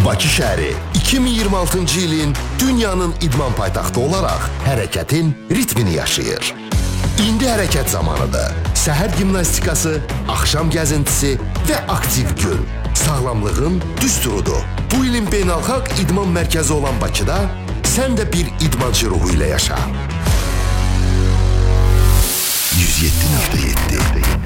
Bakı şəhəri 2026-cı ilin dünyanın idman paytaxtı olaraq hərəkətin ritmini yaşayır. İndi hərəkət zamanıdır. Səhər gimnastikası, axşam gəzintisi və aktiv gün. Sağlamlığın düsturudur. Bu ilin beynəlxalq idman mərkəzi olan Bakıda sən də bir idmançı ruhu ilə yaşa. 107.7